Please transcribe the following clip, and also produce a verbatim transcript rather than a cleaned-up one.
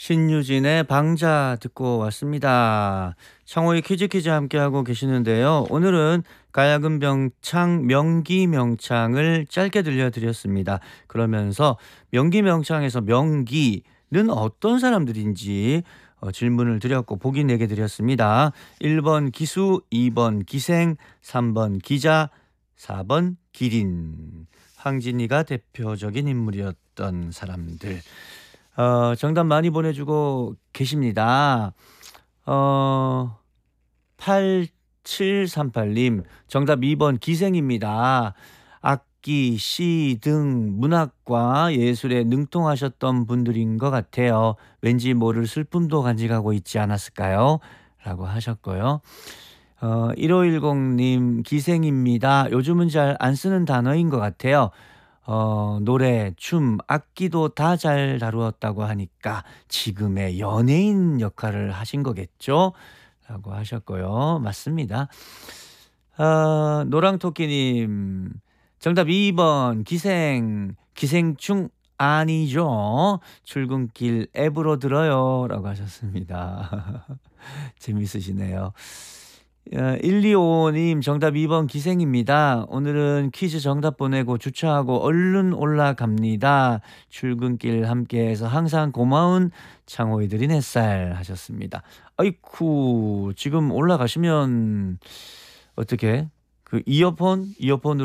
신유진의 방자 듣고 왔습니다. 창호의 퀴즈 퀴즈 함께하고 계시는데요. 오늘은 가야금 병창 명기 명창을 짧게 들려드렸습니다. 그러면서 명기 명창에서 명기는 어떤 사람들인지 어, 질문을 드렸고 보기 네 개 드렸습니다. 일 번 기수, 이 번 기생, 삼 번 기자, 사 번 기린. 황진이가 대표적인 인물이었던 사람들. 어, 정답 많이 보내주고 계십니다. 어, 팔칠삼팔 님, 정답 이 번 기생입니다. 악기, 시 등 문학과 예술에 능통하셨던 분들인 것 같아요. 왠지 모를 슬픔도 간직하고 있지 않았을까요? 라고 하셨고요. 어, 일오일공님, 기생입니다. 요즘은 잘 안 쓰는 단어인 것 같아요. 어, 노래, 춤, 악기도 다 잘 다루었다고 하니까 지금의 연예인 역할을 하신 거겠죠? 라고 하셨고요. 맞습니다. 어, 노랑토끼님, 정답 이 번 기생, 기생충 아니죠? 출근길 앱으로 들어요. 라고 하셨습니다. 재밌으시네요. 어, 일이오오님, 정답 이 번 기생입니다. 오늘은 퀴즈 정답 보내고 주차하고 얼른 올라갑니다. 출근길 함께해서 항상 고마운 창호이 들인 햇살 하셨습니다. 아이쿠, 지금 올라가시면 어떻게 그 이어폰 이어폰으로